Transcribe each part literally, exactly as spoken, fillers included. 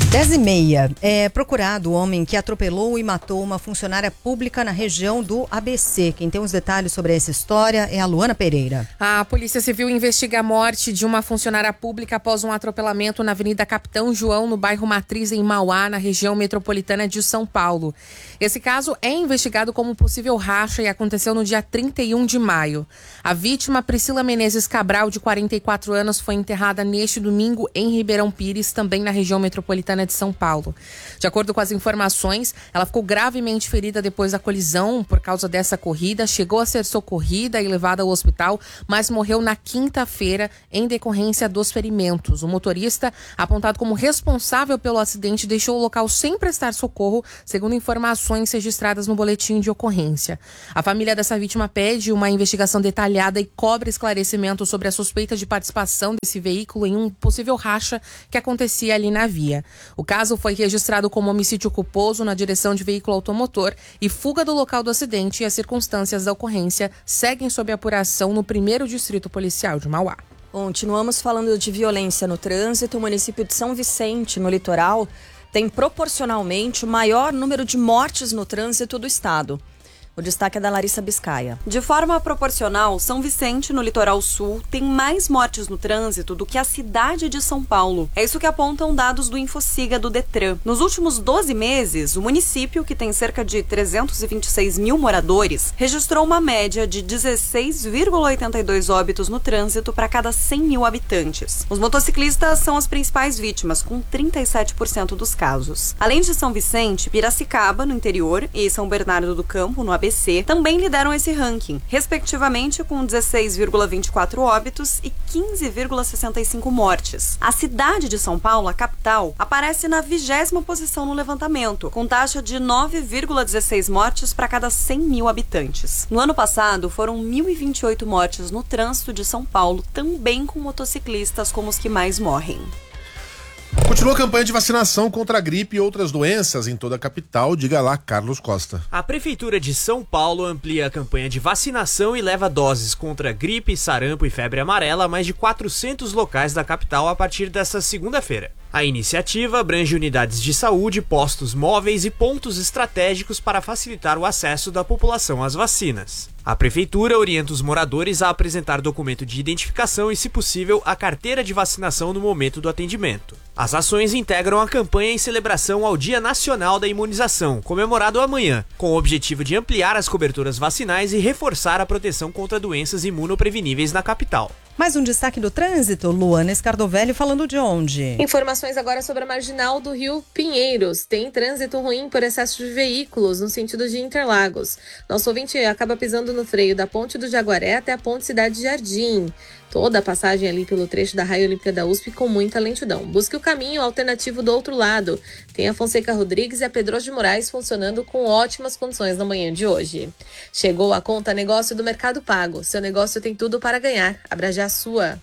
dez e meia, é procurado o homem que atropelou e matou uma funcionária pública na região do A B C. Quem tem os detalhes sobre essa história é a Luana Pereira. A Polícia Civil investiga a morte de uma funcionária pública após um atropelamento na Avenida Capitão João, no bairro Matriz, em Mauá, na região metropolitana de São Paulo. Esse caso é investigado como possível racha e aconteceu no dia trinta e um de maio. A vítima, Priscila Menezes Cabral, de quarenta e quatro anos, foi enterrada neste domingo em Ribeirão Pires, também na região metropolitana de São Paulo. De acordo com as informações, ela ficou gravemente ferida depois da colisão por causa dessa corrida, chegou a ser socorrida e levada ao hospital, mas morreu na quinta-feira em decorrência dos ferimentos. O motorista, apontado como responsável pelo acidente, deixou o local sem prestar socorro, segundo informações registradas no boletim de ocorrência. A família dessa vítima pede uma investigação detalhada e cobra esclarecimento sobre a suspeita de participação desse veículo em um possível racha que acontecia ali na via. O caso foi registrado como homicídio culposo na direção de veículo automotor e fuga do local do acidente, e as circunstâncias da ocorrência seguem sob apuração no primeiro Distrito Policial de Mauá. Continuamos falando de violência no trânsito. O município de São Vicente, no litoral, tem proporcionalmente o maior número de mortes no trânsito do estado. O destaque é da Larissa Biscaia. De forma proporcional, São Vicente, no litoral sul, tem mais mortes no trânsito do que a cidade de São Paulo. É isso que apontam dados do Infociga do Detran. Nos últimos doze meses, o município, que tem cerca de trezentos e vinte e seis mil moradores, registrou uma média de dezesseis vírgula oitenta e dois óbitos no trânsito para cada cem mil habitantes. Os motociclistas são as principais vítimas, com trinta e sete por cento dos casos. Além de São Vicente, Piracicaba, no interior, e São Bernardo do Campo, no A B C, também lideram esse ranking, respectivamente com dezesseis vírgula vinte e quatro óbitos e quinze vírgula sessenta e cinco mortes. A cidade de São Paulo, a capital, aparece na vigésima posição no levantamento, com taxa de nove vírgula dezesseis mortes para cada cem mil habitantes. No ano passado, foram mil e vinte e oito mortes no trânsito de São Paulo, também com motociclistas como os que mais morrem. Continua a campanha de vacinação contra a gripe e outras doenças em toda a capital. Diga lá, Carlos Costa. A Prefeitura de São Paulo amplia a campanha de vacinação e leva doses contra gripe, sarampo e febre amarela a mais de quatrocentos locais da capital a partir desta segunda-feira. A iniciativa abrange unidades de saúde, postos móveis e pontos estratégicos para facilitar o acesso da população às vacinas. A Prefeitura orienta os moradores a apresentar documento de identificação e, se possível, a carteira de vacinação no momento do atendimento. As ações integram a campanha em celebração ao Dia Nacional da Imunização, comemorado amanhã, com o objetivo de ampliar as coberturas vacinais e reforçar a proteção contra doenças imunopreveníveis na capital. Mais um destaque do trânsito, Luana Scardovelli falando de onde? Informações agora sobre a marginal do Rio Pinheiros. Tem trânsito ruim por excesso de veículos no sentido de Interlagos. Nosso ouvinte acaba pisando no freio da Ponte do Jaguaré até a Ponte Cidade Jardim. Toda a passagem ali pelo trecho da Raia Olímpica da U S P com muita lentidão. Busque o caminho alternativo do outro lado. Tem a Fonseca Rodrigues e a Pedro de Moraes funcionando com ótimas condições na manhã de hoje. Chegou a conta negócio do Mercado Pago. Seu negócio tem tudo para ganhar. Abra já a sua.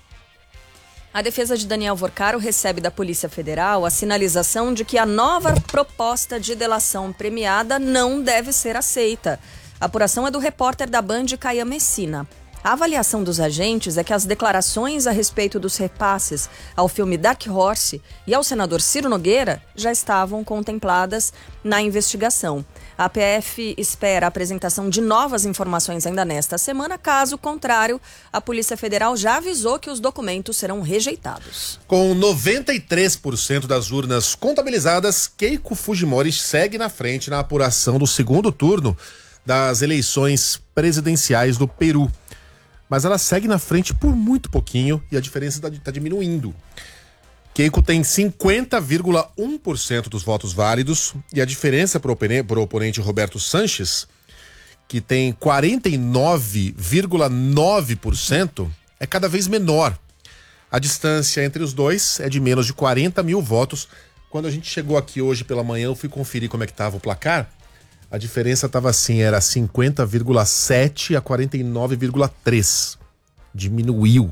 A defesa de Daniel Vorcaro recebe da Polícia Federal a sinalização de que a nova proposta de delação premiada não deve ser aceita. A apuração é do repórter da Band, Caia Messina. A avaliação dos agentes é que as declarações a respeito dos repasses ao filme Dark Horse e ao senador Ciro Nogueira já estavam contempladas na investigação. A P F espera a apresentação de novas informações ainda nesta semana. Caso contrário, a Polícia Federal já avisou que os documentos serão rejeitados. Com noventa e três por cento das urnas contabilizadas, Keiko Fujimori segue na frente na apuração do segundo turno das eleições presidenciais do Peru. Mas ela segue na frente por muito pouquinho e a diferença está diminuindo. Keiko tem cinquenta vírgula um por cento dos votos válidos e a diferença para o oponente Roberto Sanches, que tem quarenta e nove vírgula nove por cento, é cada vez menor. A distância entre os dois é de menos de quarenta mil votos. Quando a gente chegou aqui hoje pela manhã, eu fui conferir como é que estava o placar. A diferença estava assim, era cinquenta vírgula sete a quarenta e nove vírgula três. Diminuiu.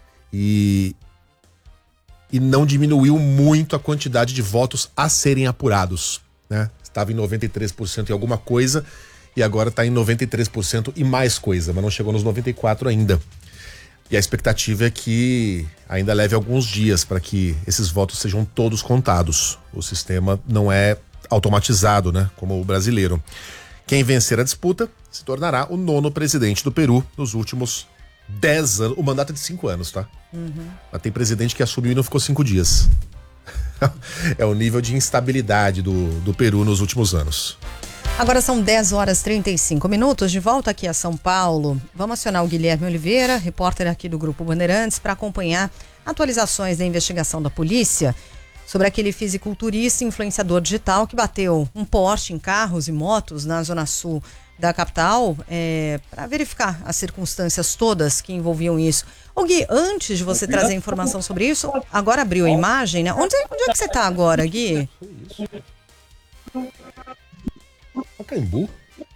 E, e não diminuiu muito a quantidade de votos a serem apurados, né? Estava em noventa e três por cento e alguma coisa e agora está em noventa e três por cento e mais coisa, mas não chegou nos noventa e quatro por cento ainda. E a expectativa é que ainda leve alguns dias para que esses votos sejam todos contados. O sistema não é automatizado, né, como o brasileiro. Quem vencer a disputa se tornará o nono presidente do Peru nos últimos dez anos. O mandato é de cinco anos, tá? Uhum. Mas tem presidente que assumiu e não ficou cinco dias. É o nível de instabilidade do, do Peru nos últimos anos. Agora são dez horas e trinta e cinco minutos, de volta aqui a São Paulo. Vamos acionar o Guilherme Oliveira, repórter aqui do Grupo Bandeirantes, para acompanhar atualizações da investigação da polícia sobre aquele fisiculturista e influenciador digital que bateu um poste em carros e motos na zona sul da capital, é, para verificar as circunstâncias todas que envolviam isso. Ô Gui, antes de você trazer informação sobre isso, agora abriu a imagem, né? Onde, onde é que você está agora, Gui? Pacaembu?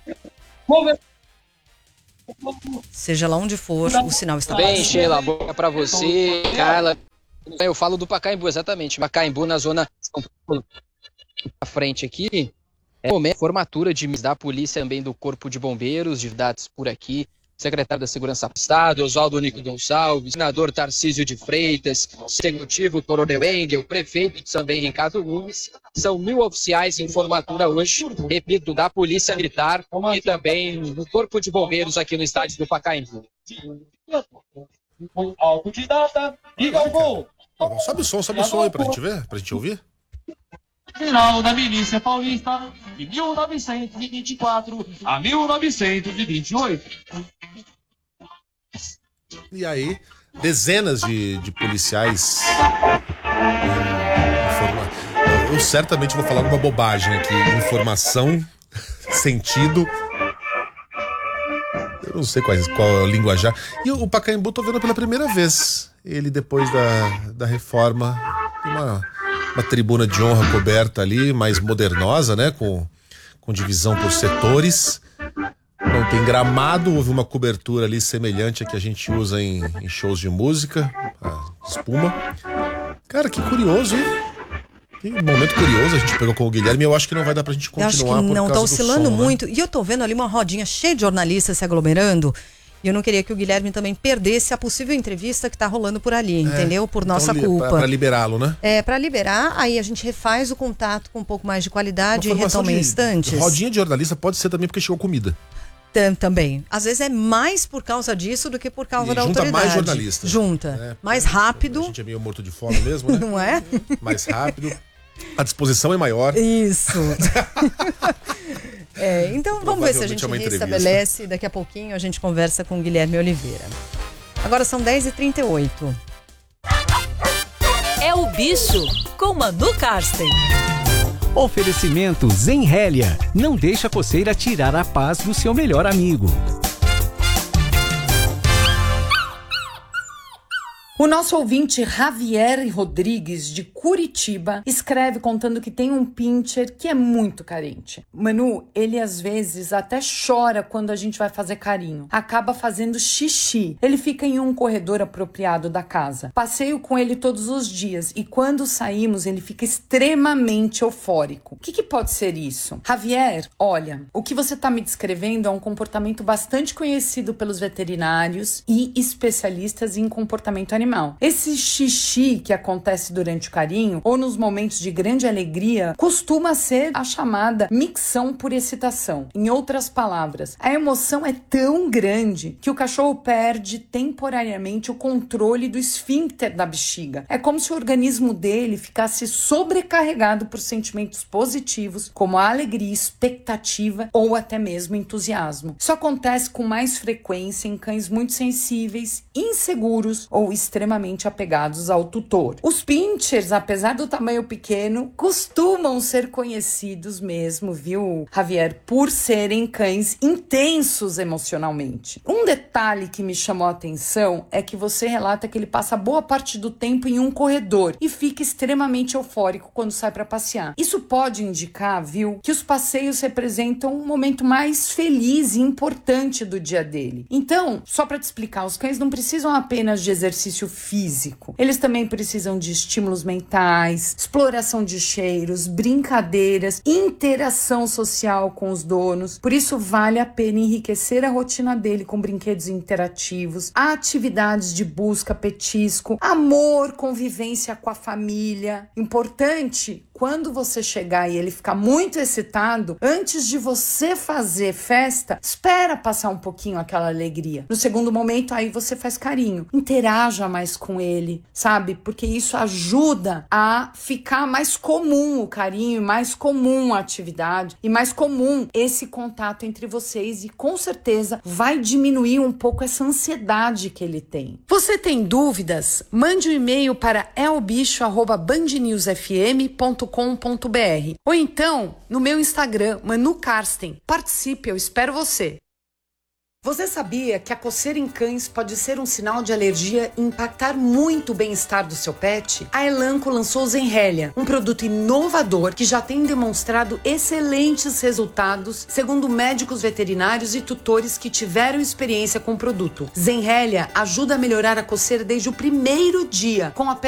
Seja lá onde for, o sinal está bem, Sheila, boa pra você, Carla. Eu falo do Pacaembu, exatamente. Pacaembu na zona São Paulo, à frente aqui. É a formatura de da polícia, também do Corpo de Bombeiros, de dados por aqui. Secretário da Segurança do Estado, Oswaldo Nico Gonçalves, senador Tarcísio de Freitas, executivo Coronel Engel, prefeito também Ricardo Nunes. São mil oficiais em formatura hoje, repito, da Polícia Militar e também do Corpo de Bombeiros aqui no estádio do Pacaembu. Algo de data e gol. Sobe o som, sobe o som aí pra gente ver, pra gente ouvir. Final da Milícia Paulista, de mil novecentos e vinte e quatro a mil novecentos e vinte e oito. E aí, dezenas de, de policiais. Informa... Eu certamente vou falar uma bobagem aqui. Informação, sentido. Eu não sei qual, qual é a linguajar. E o Pacaembu tô vendo pela primeira vez. Ele, depois da, da reforma, uma, uma tribuna de honra coberta ali, mais modernosa, né? Com, com divisão por setores. Não tem gramado, houve uma cobertura ali semelhante a que a gente usa em, em shows de música, a espuma. Cara, que curioso, hein? Que momento curioso a gente pegou com o Guilherme. Eu acho que não vai dar pra gente continuar. Eu acho que não, tá oscilando som, muito. Né? E eu tô vendo ali uma rodinha cheia de jornalistas se aglomerando. E eu não queria que o Guilherme também perdesse a possível entrevista que tá rolando por ali, é, entendeu? Por nossa então, culpa. Pra, pra liberá-lo, né? É, pra liberar, aí a gente refaz o contato com um pouco mais de qualidade e retoma em instantes. Rodinha de jornalista pode ser também porque chegou comida. Também. Às vezes é mais por causa disso do que por causa e da junta autoridade. mais jornalista. Junta. É, mais rápido. A gente é meio morto de fome mesmo, né? Não é? Mais rápido. A disposição é maior. Isso. É, então vamos ver se a gente é restabelece. Daqui a pouquinho a gente conversa com o Guilherme Oliveira. Agora são dez e trinta e oito. É o Bicho, com Manu Karsten. Oferecimento Zenrélia. Não deixa a coceira tirar a paz do seu melhor amigo. O nosso ouvinte Javier Rodrigues, de Curitiba, escreve contando que tem um pincher que é muito carente. Manu, ele às vezes até chora quando a gente vai fazer carinho. Acaba fazendo xixi. Ele fica em um corredor apropriado da casa. Passeio com ele todos os dias e quando saímos ele fica extremamente eufórico. O que, que pode ser isso? Javier, olha, o que você está me descrevendo é um comportamento bastante conhecido pelos veterinários e especialistas em comportamento animal. Esse xixi que acontece durante o carinho ou nos momentos de grande alegria costuma ser a chamada micção por excitação. Em outras palavras, a emoção é tão grande que o cachorro perde temporariamente o controle do esfíncter da bexiga. É como se o organismo dele ficasse sobrecarregado por sentimentos positivos, como a alegria, expectativa ou até mesmo entusiasmo. Isso acontece com mais frequência em cães muito sensíveis, inseguros ou extremamente extremamente apegados ao tutor. Os pinchers, apesar do tamanho pequeno, costumam ser conhecidos mesmo, viu, Javier, por serem cães intensos emocionalmente. Um detalhe que me chamou a atenção é que você relata que ele passa boa parte do tempo em um corredor e fica extremamente eufórico quando sai para passear. Isso pode indicar, viu, que os passeios representam um momento mais feliz e importante do dia dele. Então, só para te explicar, os cães não precisam apenas de exercício exercício físico. Eles também precisam de estímulos mentais, exploração de cheiros, brincadeiras, interação social com os donos. Por isso vale a pena enriquecer a rotina dele com brinquedos interativos, atividades de busca, petisco, amor, convivência com a família. Importante, quando você chegar e ele ficar muito excitado, antes de você fazer festa, espera passar um pouquinho aquela alegria. No segundo momento, aí você faz carinho. Interaja mais com ele, sabe? Porque isso ajuda a ficar mais comum o carinho, mais comum a atividade e mais comum esse contato entre vocês e com certeza vai diminuir um pouco essa ansiedade que ele tem. Você tem dúvidas? Mande um e-mail para elbicho arroba band news f m ponto com ponto b r ou então no meu Instagram, Manu Karsten. Participe, eu espero você. Você sabia que a coceira em cães pode ser um sinal de alergia e impactar muito o bem-estar do seu pet? A Elanco lançou o Zenrelia, um produto inovador que já tem demonstrado excelentes resultados, segundo médicos veterinários e tutores que tiveram experiência com o produto. Zenrelia ajuda a melhorar a coceira desde o primeiro dia, com a